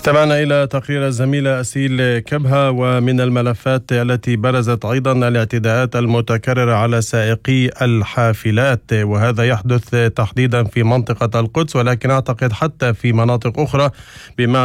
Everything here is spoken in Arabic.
استمعنا إلى تقرير الزميلة أسيل كبهة. ومن الملفات التي برزت أيضا الاعتداءات المتكررة على سائقي الحافلات، وهذا يحدث تحديدا في منطقة القدس، ولكن أعتقد حتى في مناطق أخرى بما